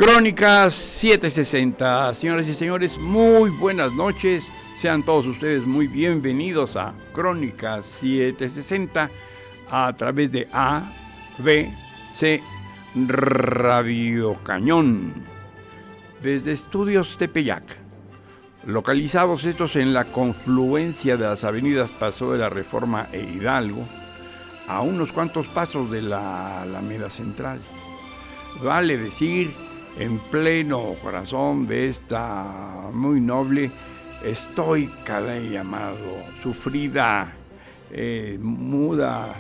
Crónicas 760. Señoras y señores, muy buenas noches. Sean todos ustedes muy bienvenidos a Crónicas 760 a través de ABC Radio Cañón. Desde Estudios Tepeyac, localizados estos en la confluencia de las avenidas Paseo de la Reforma e Hidalgo, a unos cuantos pasos de la Alameda Central. Vale decir, en pleno corazón de esta muy noble, estoica de llamado, sufrida, muda,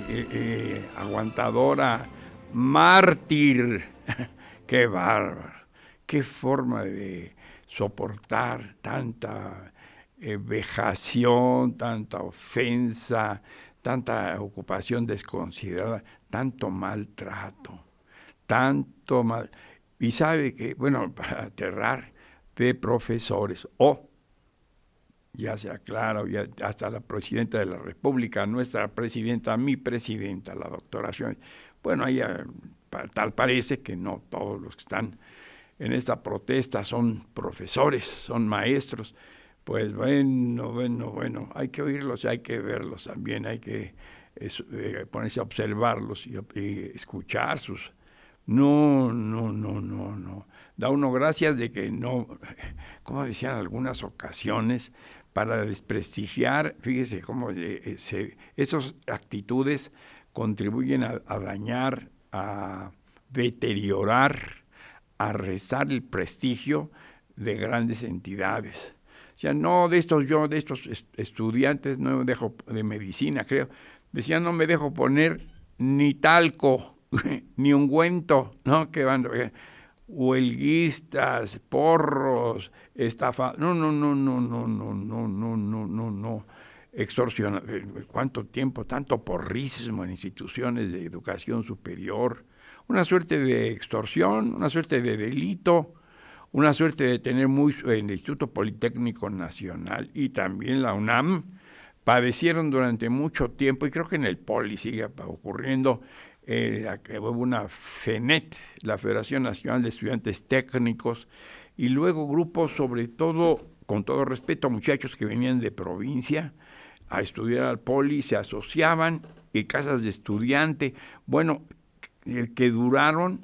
aguantadora, mártir. ¡Qué bárbaro! ¡Qué forma de soportar tanta vejación, tanta ofensa, tanta ocupación desconsiderada, tanto maltrato, tanto mal... Y sabe que, bueno, para aterrar de profesores, ya sea claro, ya hasta la presidenta de la República, nuestra presidenta, mi presidenta, la doctora Xion. Bueno, ella, tal parece que no todos los que están en esta protesta son profesores, son maestros. Pues bueno, hay que oírlos, hay que verlos también, hay que ponerse a observarlos y escuchar sus... No. Da uno gracias de que no, como decían en algunas ocasiones, para desprestigiar, fíjese cómo esas actitudes contribuyen a dañar, a deteriorar, a rezar el prestigio de grandes entidades. O sea, de estos estudiantes, no me dejo, de medicina creo, decían, no me dejo poner ni talco, ni ungüento, ¿no? Que van huelguistas, porros, estafa, no, extorsión. ¿Cuánto tiempo? Tanto porrismo en instituciones de educación superior, una suerte de extorsión, una suerte de delito, una suerte de tener en el Instituto Politécnico Nacional y también la UNAM padecieron durante mucho tiempo, y creo que en el Poli sigue ocurriendo, hubo una FENET, la Federación Nacional de Estudiantes Técnicos, y luego grupos, sobre todo, con todo respeto, muchachos que venían de provincia a estudiar al Poli, se asociaban, y casas de estudiante, bueno, que duraron,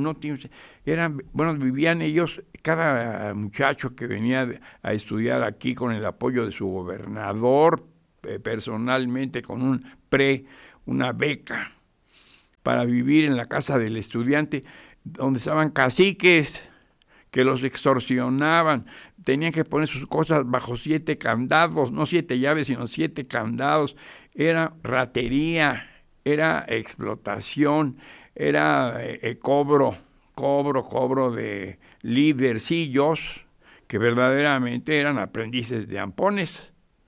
vivían ellos, cada muchacho que venía a estudiar aquí con el apoyo de su gobernador, personalmente, con una beca, para vivir en la casa del estudiante, donde estaban caciques que los extorsionaban, tenían que poner sus cosas bajo 7 candados, no 7 llaves, sino 7 candados, era ratería, era explotación, era cobro de lidercillos que verdaderamente eran aprendices de ampones.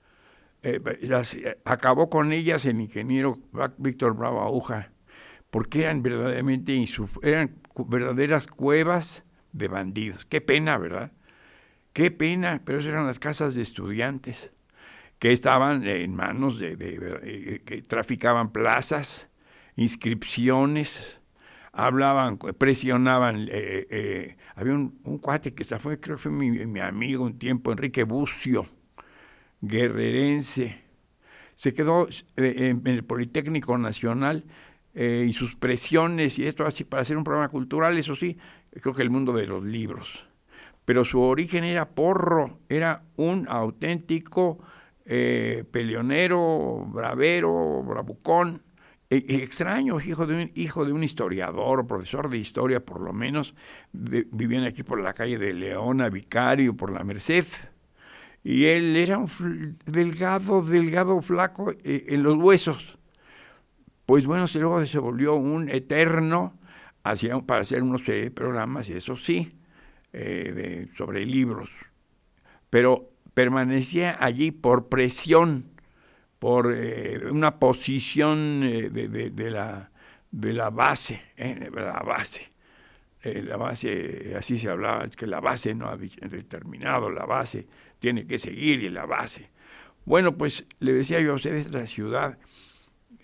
Acabó con ellas el ingeniero Víctor Bravo Aguja, porque eran verdaderas cuevas de bandidos. Qué pena, ¿verdad? Qué pena, pero esas eran las casas de estudiantes que estaban en manos que traficaban plazas, inscripciones, presionaban. Había un cuate que se fue, creo que fue mi amigo un tiempo, Enrique Bucio, guerrerense, se quedó en el Politécnico Nacional, y sus presiones y esto así para hacer un programa cultural, eso sí, creo que el mundo de los libros. Pero su origen era porro, era un auténtico peleonero, bravero, bravucón, extraño, hijo de un historiador, profesor de historia por lo menos, vivían aquí por la calle de Leona, Vicario, por la Merced. Y él era un delgado, flaco en los huesos. Pues bueno, luego se volvió un eterno para hacer unos programas, y eso sí, sobre libros. Pero permanecía allí por presión, por una posición de la base, la base, así se hablaba, es que la base no ha determinado, la base tiene que seguir, y la base. Bueno, pues le decía yo a ustedes, la ciudad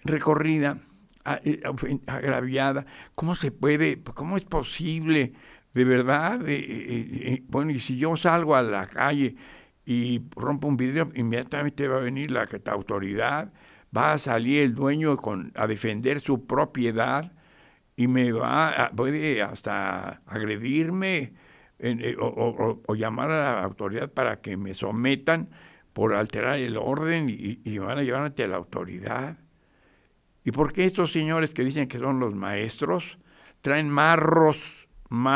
recorrida, agraviada, ¿cómo se puede, cómo es posible De verdad, bueno, y si yo salgo a la calle y rompo un vidrio, inmediatamente va a venir la autoridad, va a salir el dueño a defender su propiedad y puede hasta agredirme o llamar a la autoridad para que me sometan por alterar el orden y van a llevar ante la autoridad. ¿Y por qué estos señores que dicen que son los maestros traen martillos,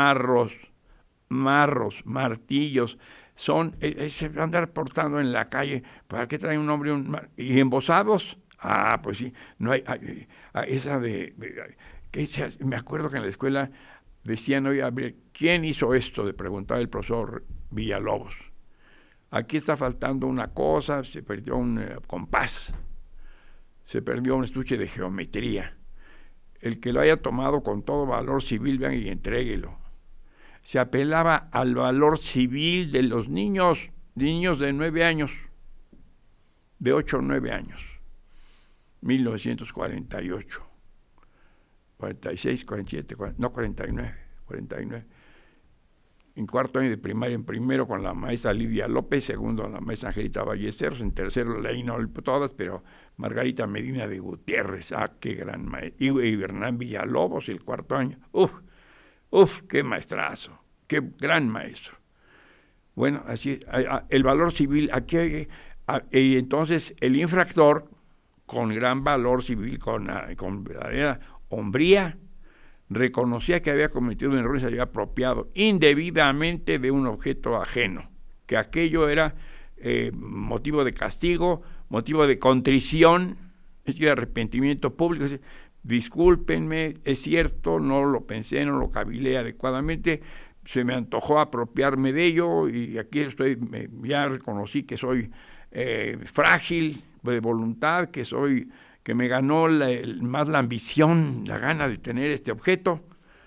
se van a andar portando en la calle? ¿Para qué trae un hombre y embosados? Pues sí, no hay esa me acuerdo que en la escuela decían, oye, a ver, ¿quién hizo esto? Le preguntaba el profesor Villalobos. Aquí está faltando una cosa, se perdió un compás, se perdió un estuche de geometría. El que lo haya tomado con todo valor civil, vean y entréguelo. Se apelaba al valor civil de los niños de 9 años, de 8 o 9 años, 1948, 46, 47, 49. En cuarto año de primaria, en primero con la maestra Lidia López, segundo la maestra Angelita Ballesteros, en tercero leí no todas, pero Margarita Medina de Gutiérrez, qué gran maestra, y Hernán Villalobos, el cuarto año, qué maestrazo, qué gran maestro. Bueno, así, el valor civil, aquí y entonces el infractor, con gran valor civil, con verdadera hombría, reconocía que había cometido un error y se había apropiado indebidamente de un objeto ajeno, que aquello era motivo de castigo, motivo de contrición, es decir, arrepentimiento público. Es decir, discúlpenme, es cierto, no lo pensé, no lo cavilé adecuadamente, se me antojó apropiarme de ello y aquí estoy, ya reconocí que soy frágil de voluntad, que me ganó más la ambición, la gana de tener este objeto,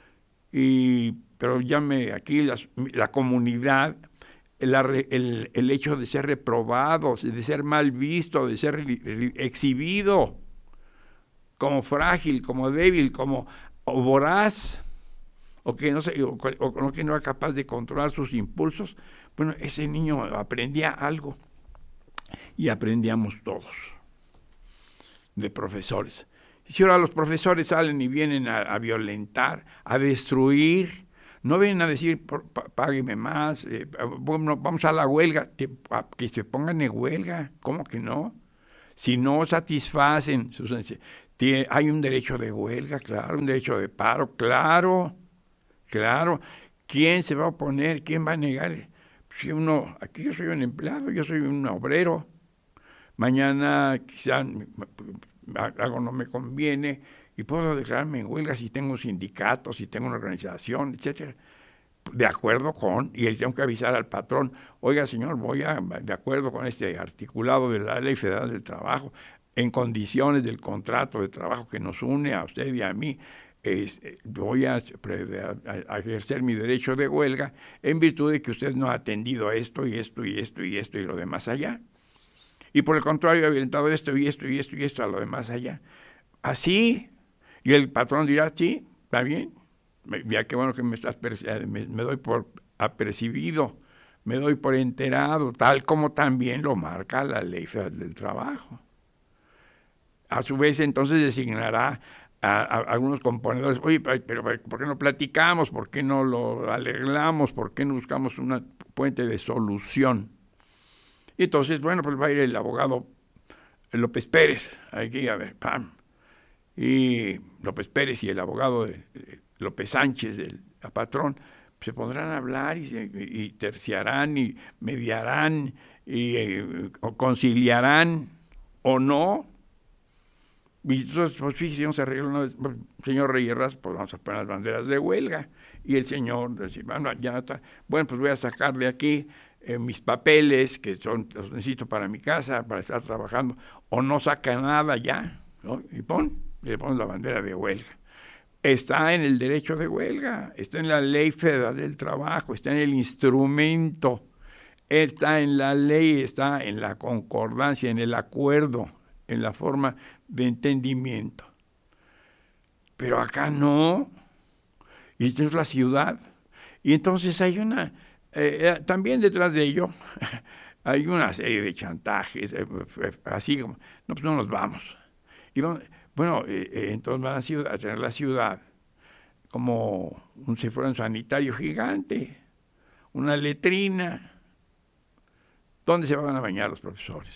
pero ya aquí la comunidad, el hecho de ser reprobado, de ser mal visto, de ser exhibido como frágil, como débil, como voraz, o que no era capaz de controlar sus impulsos, bueno, ese niño aprendía algo y aprendíamos todos de profesores. Y si ahora los profesores salen y vienen a violentar, a destruir, no vienen a decir, págueme más, vamos a la huelga, que se pongan en huelga, ¿cómo que no? Si no satisfacen hay un derecho de huelga, claro, un derecho de paro, claro. ¿Quién se va a oponer? ¿Quién va a negar? Si aquí yo soy un empleado, yo soy un obrero. Mañana quizá algo no me conviene y puedo declararme en huelga si tengo un sindicato, si tengo una organización, etcétera. De acuerdo y tengo que avisar al patrón, oiga señor, de acuerdo con este articulado de la Ley Federal del Trabajo, en condiciones del contrato de trabajo que nos une a usted y a mí, voy a ejercer mi derecho de huelga en virtud de que usted no ha atendido esto y lo demás allá. Y por el contrario, ha violentado esto y esto a lo demás allá. Así, y el patrón dirá, sí, está bien, ya qué bueno que me doy por apercibido, me doy por enterado, tal como también lo marca la Ley Federal del Trabajo. A su vez, entonces designará a algunos componedores, oye, pero ¿por qué no platicamos? ¿Por qué no lo arreglamos? ¿Por qué no buscamos una puente de solución? Y entonces, bueno, pues va a ir el abogado López Pérez, aquí, a ver, ¡pam! Y López Pérez y el abogado López Sánchez, el patrón, se pondrán a hablar y terciarán y mediarán y conciliarán o no. Y entonces, pues fíjese, no se arregla, señor Reyerras, pues vamos a poner las banderas de huelga. Y el señor dice, bueno, ya está, bueno, pues voy a sacar de aquí mis papeles, que los necesito para mi casa, para estar trabajando, o no saca nada ya, ¿no? Y le pones la bandera de huelga. Está en el derecho de huelga, está en la Ley Federal del Trabajo, está en el instrumento, está en la ley, está en la concordancia, en el acuerdo, en la forma de entendimiento. Pero acá no. Y esta es la ciudad. Y entonces hay también detrás de ello, hay una serie de chantajes, así como, no, pues no nos vamos. Y entonces van a tener la ciudad como si fuera un sanitario gigante, una letrina. ¿Dónde se van a bañar los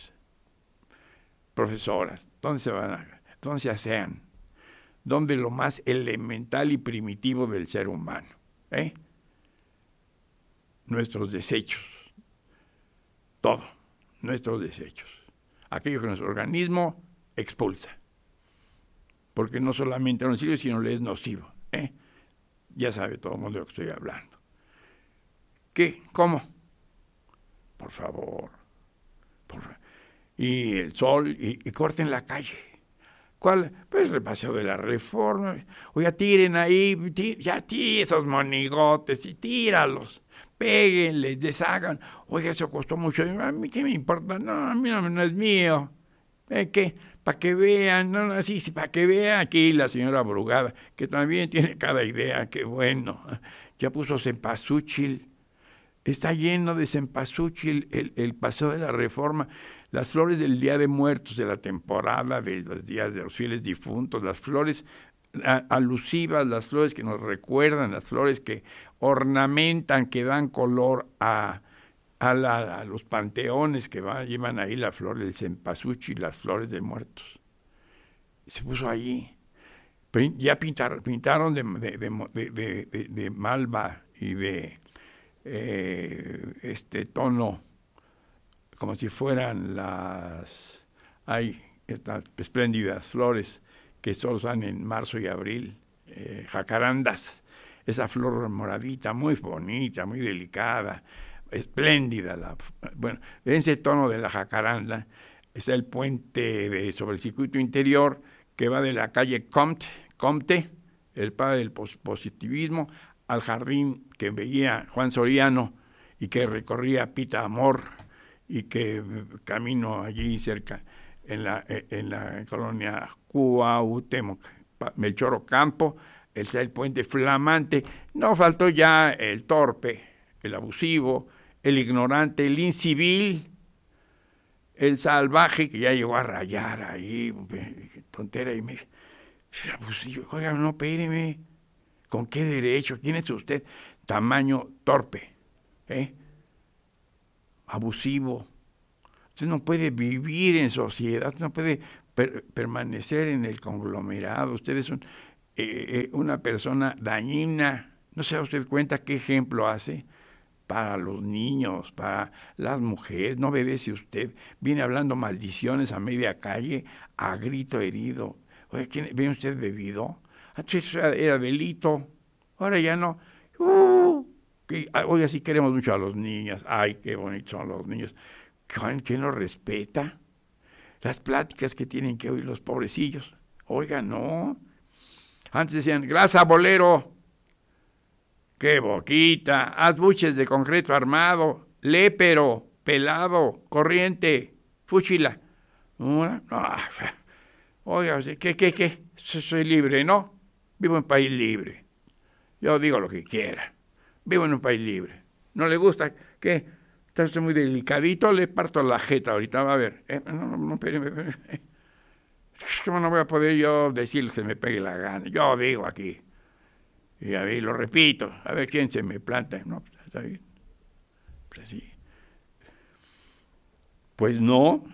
profesoras? ¿Dónde se asean? ¿Dónde lo más elemental y primitivo del ser humano? Nuestros desechos. Todo. Nuestros desechos. Aquello que nuestro organismo expulsa. Porque no solamente no sirve, sino le es nocivo. Ya sabe todo el mundo de lo que estoy hablando. ¿Qué? ¿Cómo? Por favor. Y el sol, y corten la calle. ¿Cuál? Pues el paseo de la Reforma. Oiga, tiren ahí, esos monigotes y tíralos. Péguenles, deshagan. Oiga, eso costó mucho. A mí, ¿qué me importa? No, a mí no es mío. ¿Qué? Para que vean, no, sí, para que vean aquí la señora Brugada, que también tiene cada idea, qué bueno. Ya puso cempasúchil. Está lleno de cempasúchil el paseo de la Reforma. Las flores del Día de Muertos, de la temporada de los días de los fieles difuntos, las flores alusivas, las flores que nos recuerdan, las flores que ornamentan, que dan color a los panteones que llevan ahí la flor del cempasúchil, las flores de muertos. Se puso allí. Ya pintaron de malva y de tono, como si fueran estas espléndidas flores que solo salen en marzo y abril, jacarandas, esa flor moradita, muy bonita, muy delicada, espléndida. Bueno, en ese tono de la jacaranda está el puente sobre el circuito interior que va de la calle Comte, el padre del positivismo, al jardín que veía Juan Soriano y que recorría Pita Amor, y que camino allí cerca en la colonia Cuauhtémoc, Melchor Ocampo, está el puente flamante. No faltó ya el torpe, el abusivo, el ignorante, el incivil, el salvaje que ya llegó a rayar ahí, tontera, y me abusivo. Oiga, no, espéreme, ¿con qué derecho? ¿Quién es usted? Tamaño torpe, abusivo. Usted no puede vivir en sociedad, usted no puede permanecer en el conglomerado. Usted es una persona dañina. ¿No se da usted cuenta qué ejemplo hace para los niños, para las mujeres? No obedece usted. Viene hablando maldiciones a media calle, a grito herido. Oye, ¿viene usted bebido? Antes era delito, ahora ya no. Oiga, sí queremos mucho a los niños. Ay, qué bonitos son los niños. ¿Quién los respeta? Las pláticas que tienen que oír los pobrecillos. Oiga, no. Antes decían, grasa bolero, qué boquita, haz buches de concreto armado, lépero, pelado, corriente, fúchila. No. Oiga, ¿qué? Soy libre, ¿no? Vivo en un país libre. Yo digo lo que quiera. Vivo en un país libre. ¿No le gusta? ¿Qué? Está usted muy delicadito, le parto la jeta ahorita, va a ver. No, espéreme. ¿Cómo no voy a poder yo decir que me pegue la gana? Yo digo aquí. Y a ver, lo repito, a ver quién se me planta. No, pues está bien. Pues así. Pues no.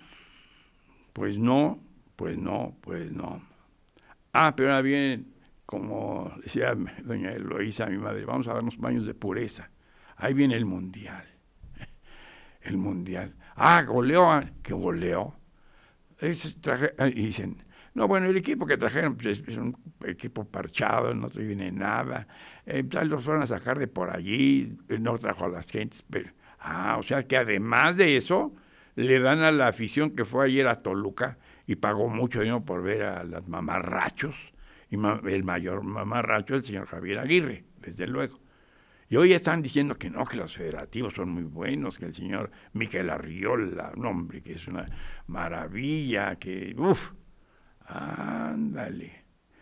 Pero ahora viene, como decía doña Eloísa, mi madre, vamos a darnos baños de pureza. Ahí viene el mundial. El mundial. Goleó. ¿Qué goleó? Y dicen, no, bueno, el equipo que trajeron pues, es un equipo parchado, no tiene nada. Los fueron a sacar de por allí, no trajo a las gentes. Pero, o sea que además de eso, le dan a la afición que fue ayer a Toluca y pagó mucho dinero por ver a las mamarrachos. Y el mayor mamarracho es el señor Javier Aguirre, desde luego. Y hoy están diciendo que no, que los federativos son muy buenos, que el señor Miquel Arriola, un hombre que es una maravilla, que ándale.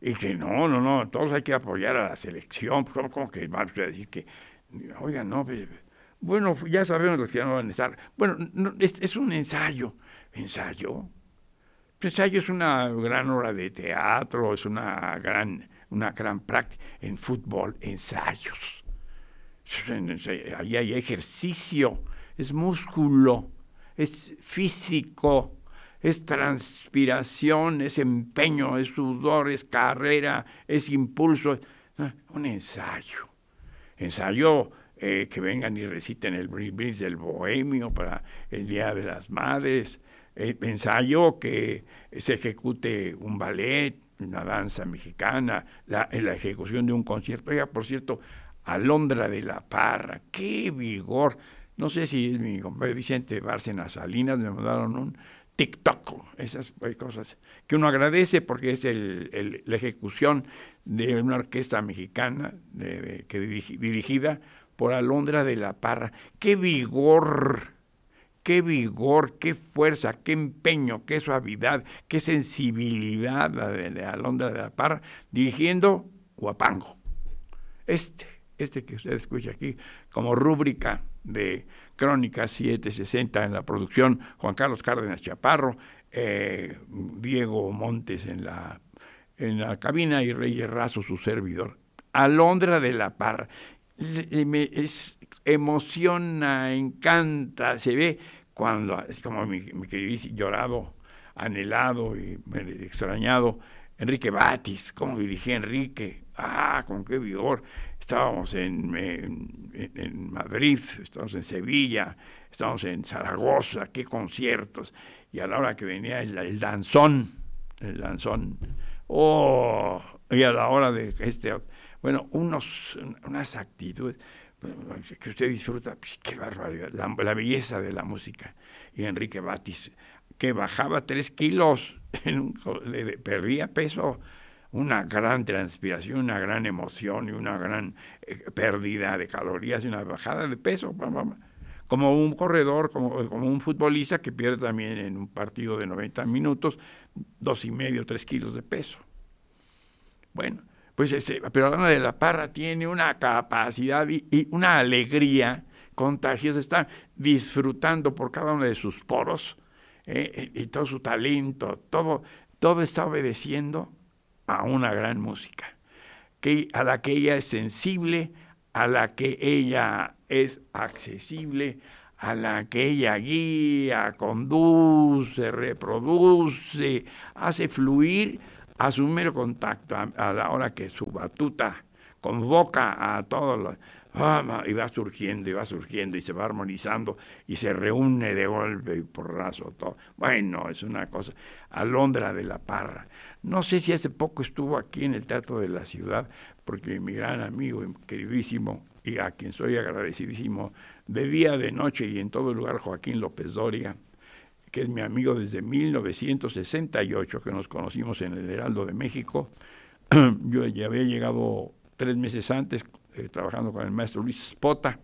y que no, todos hay que apoyar a la selección. ¿Cómo que va a decir que, oiga, no, pues, bueno, ya sabemos los que ya no van a estar? Bueno, no, es un ensayo. ¿Ensayo? Ensayo es una gran obra de teatro, es una gran práctica. En fútbol, ensayos. Ahí hay ejercicio, es músculo, es físico, es transpiración, es empeño, es sudor, es carrera, es impulso. Un ensayo. Ensayo que vengan y reciten el Bris del Bohemio para el Día de las Madres. Ensayo que se ejecute un ballet, una danza mexicana, la ejecución de un concierto. Oiga, por cierto, Alondra de la Parra, qué vigor. No sé si es mi compadre Vicente Bárcenas Salinas, me mandaron un TikTok, esas cosas que uno agradece porque es la ejecución de una orquesta mexicana dirigida por Alondra de la Parra. ¡Qué vigor! ¡Qué fuerza, qué empeño, qué suavidad, qué sensibilidad la de Alondra de la Parra dirigiendo Huapango! Este que usted escucha aquí como rúbrica de Crónica 760 en la producción, Juan Carlos Cárdenas Chaparro, Diego Montes en la cabina y Reyes Razo, su servidor. Alondra de la Parra. Emociona, encanta, se ve cuando, así como mi querido llorado, anhelado y extrañado, Enrique Batis, cómo dirigía Enrique, con qué vigor. Estábamos en Madrid, estábamos en Sevilla, estábamos en Zaragoza, qué conciertos, y a la hora que venía el danzón, y a la hora de unas actitudes que usted disfruta, pues, qué barbaridad, la belleza de la música. Y Enrique Batis, que bajaba 3 kilos, perdía peso, una gran transpiración, una gran emoción y una gran pérdida de calorías y una bajada de peso, como un corredor, como un futbolista que pierde también en un partido de 90 minutos 2,5, 3 kilos de peso. Bueno, pues pero Alondra de la Parra tiene una capacidad y una alegría contagiosa, está disfrutando por cada uno de sus poros y todo su talento, todo está obedeciendo a una gran música, a la que ella es sensible, a la que ella es accesible, a la que ella guía, conduce, reproduce, hace fluir a su mero contacto, a la hora que su batuta convoca a todos los... y va surgiendo y se va armonizando y se reúne de golpe y porrazo todo. Bueno, es una cosa. Alondra de la Parra. No sé si hace poco estuvo aquí en el Teatro de la Ciudad, porque mi gran amigo, queridísimo, y a quien soy agradecidísimo, de día, de noche y en todo lugar, Joaquín López Dóriga, que es mi amigo desde 1968, que nos conocimos en el Heraldo de México. Yo ya había llegado 3 meses antes, trabajando con el maestro Luis Spota,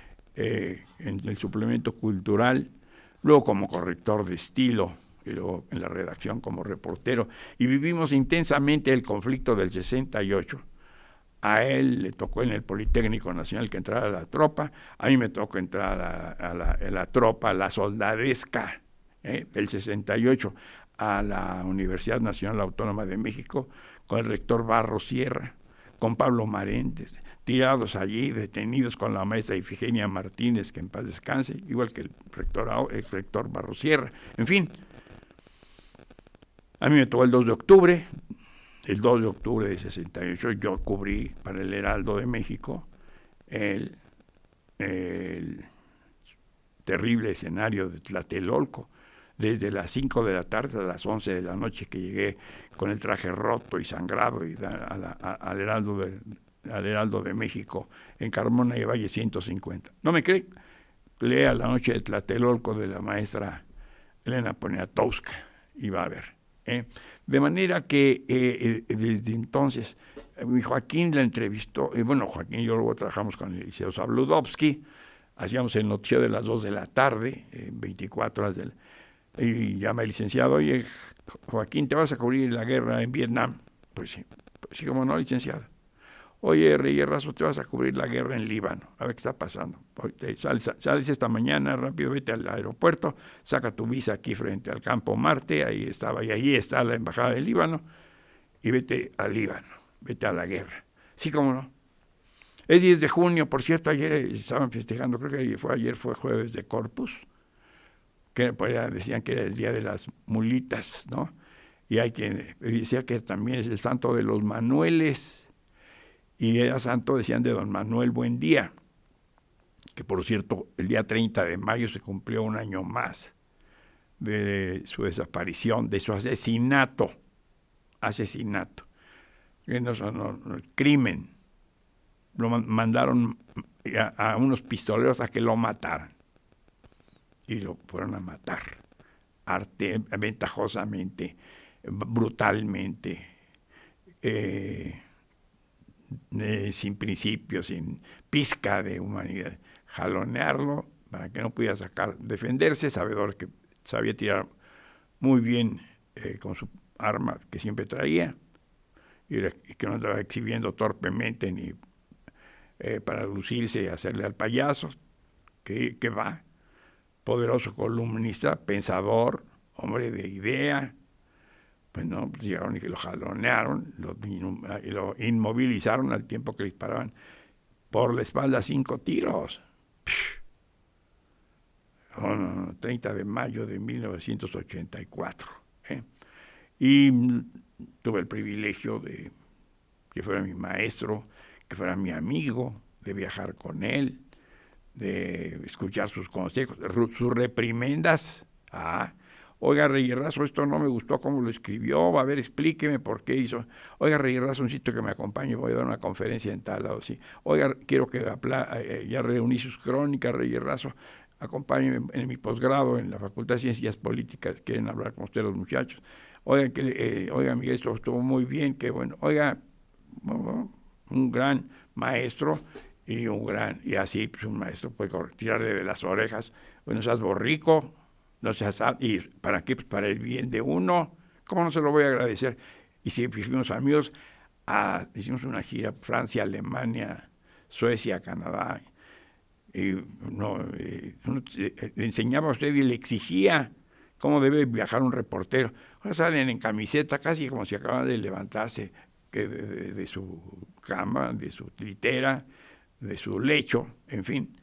en el suplemento cultural, luego como corrector de estilo, y luego en la redacción como reportero, y vivimos intensamente el conflicto del 68. A él le tocó en el Politécnico Nacional que entrara a la tropa, a mí me tocó entrar a la tropa, la soldadesca, del 68, a la Universidad Nacional Autónoma de México, con el rector Barros Sierra, con Pablo Marentes, tirados allí, detenidos con la maestra Ifigenia Martínez, que en paz descanse, igual que el rector Barros Sierra. En fin, a mí me tocó el 2 de octubre de 68, yo cubrí para el Heraldo de México el terrible escenario de Tlatelolco, desde las 5 de la tarde a las 11 de la noche, que llegué con el traje roto y sangrado y al Heraldo de México en Carmona y Valle 150. ¿No me cree? Lea La noche de Tlatelolco de la maestra Elena Poniatowska y va a ver. De manera que desde entonces Joaquín la entrevistó, Joaquín y yo luego trabajamos con el liceo Sabludovsky, hacíamos el noticiero de las 2 de la tarde, 24 horas y llama el licenciado: oye, Joaquín, ¿te vas a cubrir la guerra en Vietnam? Pues sí, Sí, como no, licenciado. Oye, Reyes Razo, te vas a cubrir la guerra en Líbano. A ver qué está pasando. Sales esta mañana, rápido, vete al aeropuerto, saca tu visa aquí frente al campo Marte, ahí estaba, y ahí está la embajada de Líbano, y vete al Líbano, vete a la guerra. Sí, cómo no. Es 10 de junio, por cierto, ayer estaban festejando, creo que ayer fue jueves de Corpus, que pues, decían que era el día de las mulitas, ¿no? Y hay quien decía que también es el santo de los Manueles, y era santo, decían, de don Manuel Buendía, que por cierto, el día 30 de mayo se cumplió un año más de su desaparición, de su asesinato, que no, crimen. Lo mandaron a unos pistoleros a que lo mataran, y lo fueron a matar, ventajosamente, brutalmente, sin principios, sin pizca de humanidad, jalonearlo para que no pudiera defenderse, sabedor que sabía tirar muy bien con su arma que siempre traía, y que no andaba exhibiendo torpemente ni para lucirse y hacerle al payaso, que va, poderoso columnista, pensador, hombre de idea. Pues no, pues llegaron y que lo jalonearon, lo inmovilizaron al tiempo que le disparaban por la espalda 5 tiros. 30 de mayo de 1984. Y tuve el privilegio de que fuera mi maestro, que fuera mi amigo, de viajar con él, de escuchar sus consejos, sus reprimendas. Oiga, Reyes Razo, esto no me gustó cómo lo escribió, a ver, explíqueme por qué hizo. Oiga, Reyes Razo, un sitio que me acompañe, voy a dar una conferencia en tal lado, sí. Oiga, quiero que ya reuní sus crónicas, Reyes Razo, acompáñeme en mi posgrado en la Facultad de Ciencias Políticas, quieren hablar con usted los muchachos. Oiga, Miguel, esto estuvo muy bien, qué bueno. Oiga, un gran maestro y así, pues un maestro puede tirarle de las orejas. Bueno, seas borrico, no seas, y ¿para qué? Pues para el bien de uno. ¿Cómo no se lo voy a agradecer? Y si fuimos amigos, hicimos una gira, Francia, Alemania, Suecia, Canadá, y le enseñaba a usted y le exigía cómo debe viajar un reportero. Ahora salen en camiseta, casi como si acaban de levantarse de su cama, de su litera, de su lecho, en fin.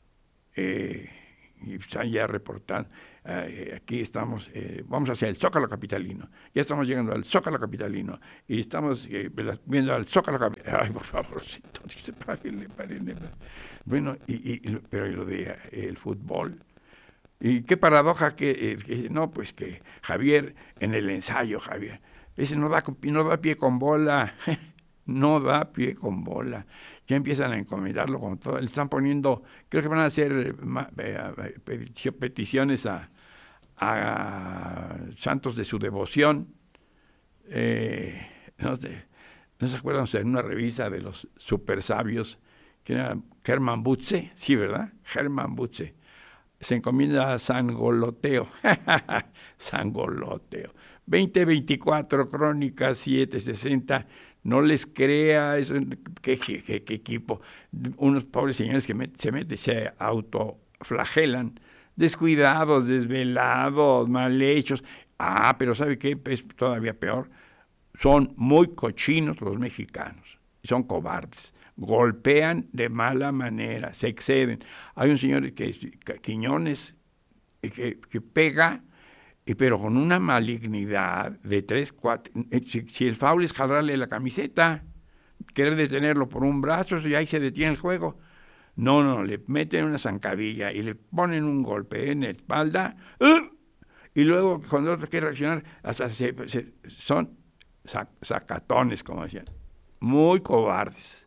Y están ya reportando. Aquí estamos, vamos hacia el Zócalo Capitalino. Ya estamos llegando al Zócalo Capitalino. Y estamos viendo al Zócalo Capitalino. Ay, por favorcito, párenle. Bueno, pero lo de el fútbol. Y qué paradoja que Javier, en el ensayo, Javier, ese no da pie con bola. No da pie con bola. Ya empiezan a encomendarlo con todo. Le están poniendo, creo que van a hacer peticiones a santos de su devoción. No se acuerdan, en una revista de los super sabios, que era Germán Butze, sí, ¿verdad? Germán Butze. Se encomienda a San Goloteo. San Goloteo. 2024, Crónicas 760. No les crea eso. ¿Qué equipo? Unos pobres señores que se autoflagelan, descuidados, desvelados, mal hechos. Pero ¿sabe qué? Es todavía peor. Son muy cochinos los mexicanos. Son cobardes. Golpean de mala manera, se exceden. Hay un señor Quiñones que pega, pero con una malignidad de 3, 4. Si el foul es jalarle la camiseta, querer detenerlo por un brazo, y ahí se detiene el juego. No, le meten una zancadilla y le ponen un golpe en la espalda, y luego cuando otro quiere reaccionar, hasta son sacatones, como decían. Muy cobardes.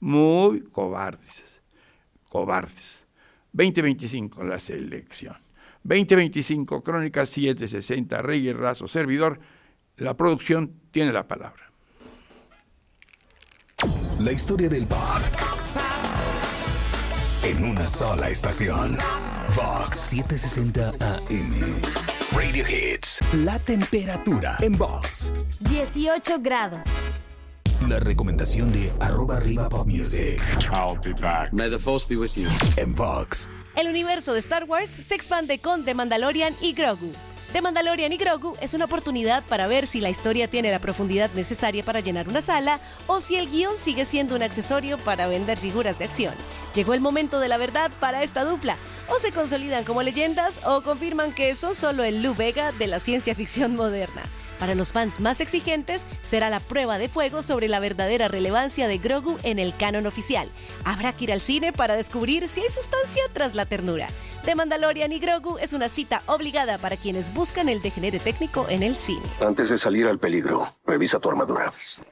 2025 la selección. 2025, Crónicas 760, Reyes Razo, servidor. La producción tiene la palabra. La historia del pop en una sola estación. Vox 760 AM. Radio Hits. La temperatura en Vox. 18 grados. La recomendación de @arribapopmusic. I'll be back. May the force be with you. En Vox. El universo de Star Wars se expande con The Mandalorian y Grogu. The Mandalorian y Grogu es una oportunidad para ver si la historia tiene la profundidad necesaria para llenar una sala o si el guión sigue siendo un accesorio para vender figuras de acción. Llegó el momento de la verdad para esta dupla. O se consolidan como leyendas o confirman que son solo el Lou Bega de la ciencia ficción moderna. Para los fans más exigentes, será la prueba de fuego sobre la verdadera relevancia de Grogu en el canon oficial. Habrá que ir al cine para descubrir si hay sustancia tras la ternura. The Mandalorian y Grogu es una cita obligada para quienes buscan el degenere técnico en el cine. Antes de salir al peligro, revisa tu armadura.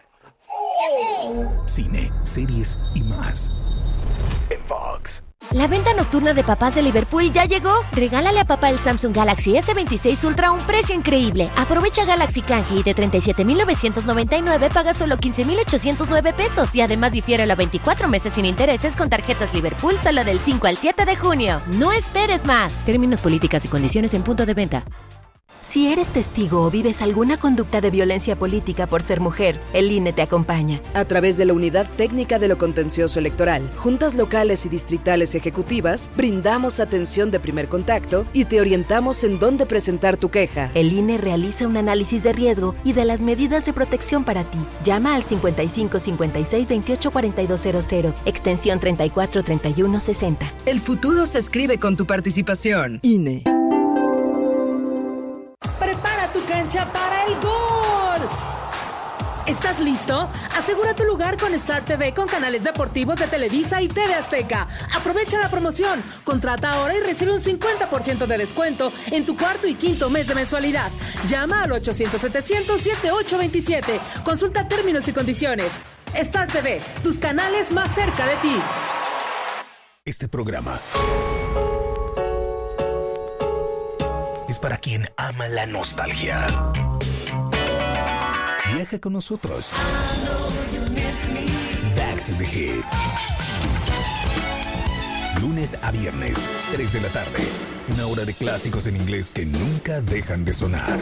Cine, series y más. En Vox. La venta nocturna de papás de Liverpool ya llegó. Regálale a papá el Samsung Galaxy S26 Ultra a un precio increíble. Aprovecha Galaxy Kanji y de 37,999 paga solo 15,809 pesos y además difiérelo a 24 meses sin intereses con tarjetas Liverpool solo del 5 al 7 de junio. No esperes más. Términos, políticas y condiciones en punto de venta. Si eres testigo o vives alguna conducta de violencia política por ser mujer, el INE te acompaña. A través de la Unidad Técnica de lo Contencioso Electoral, juntas locales y distritales ejecutivas, brindamos atención de primer contacto y te orientamos en dónde presentar tu queja. El INE realiza un análisis de riesgo y de las medidas de protección para ti. Llama al 55 56 28 4200, extensión 34 31 60. El futuro se escribe con tu participación. INE. ¡Prepara tu cancha para el gol! ¿Estás listo? Asegura tu lugar con Star TV con canales deportivos de Televisa y TV Azteca. Aprovecha la promoción. Contrata ahora y recibe un 50% de descuento en tu cuarto y quinto mes de mensualidad. Llama al 800-700-7827. Consulta términos y condiciones. Star TV, tus canales más cerca de ti. Este programa es para quien ama la nostalgia. Viaja con nosotros. Back to the Hits. Lunes a viernes, 3 de la tarde. Una hora de clásicos en inglés que nunca dejan de sonar.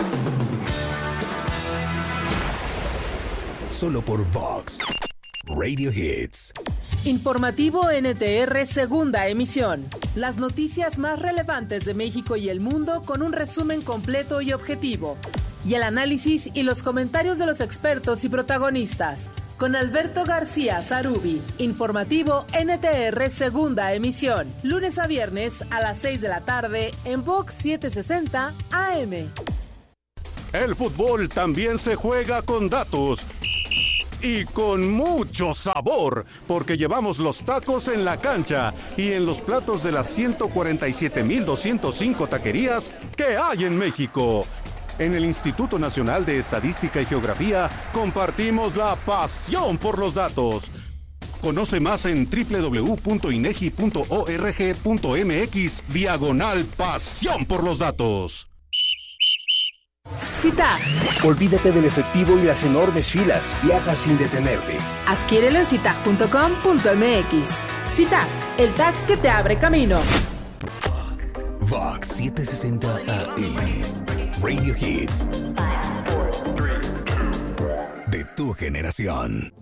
Solo por Vox Radio Hits. Informativo NTR, segunda emisión. Las noticias más relevantes de México y el mundo con un resumen completo y objetivo. Y el análisis y los comentarios de los expertos y protagonistas. Con Alberto García Zarubi. Informativo NTR, segunda emisión. Lunes a viernes a las 6 de la tarde en Vox 760 AM. El fútbol también se juega con datos. Y con mucho sabor, porque llevamos los tacos en la cancha y en los platos de las 147,205 taquerías que hay en México. En el Instituto Nacional de Estadística y Geografía compartimos la pasión por los datos. Conoce más en www.inegi.org.mx/pasión por los datos. Cita. Olvídate del efectivo y las enormes filas. Viaja sin detenerte. Adquiérelo en cita.com.mx. Cita, el tag que te abre camino. Vox 760 AM. Radio Hits. De tu generación.